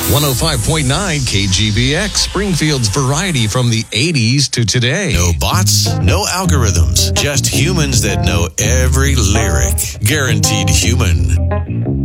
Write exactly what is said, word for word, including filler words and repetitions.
one oh five point nine K G B X, Springfield's variety from the eighties to today. No bots, no algorithms, just humans that know every lyric. Guaranteed Human.